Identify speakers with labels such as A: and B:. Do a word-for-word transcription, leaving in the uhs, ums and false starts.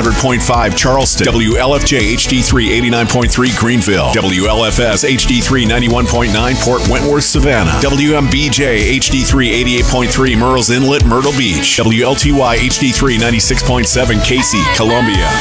A: hundred point five Charleston, W L F J H D three eighty-nine point three Greenville, W L F S H D three ninety-one point nine Port Wentworth, Savannah, W M B J H D three eighty-eight point three Murrells Inlet, Myrtle Beach, W L T Y H D three ninety-six point seven Casey, Columbia,